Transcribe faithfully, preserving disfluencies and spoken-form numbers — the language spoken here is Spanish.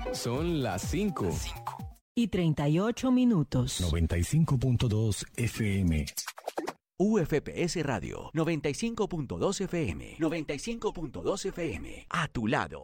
Son las cinco. Y treinta y ocho minutos. noventa y cinco punto dos F M. U F P S Radio, noventa y cinco punto dos F M. noventa y cinco punto dos F M. A tu lado.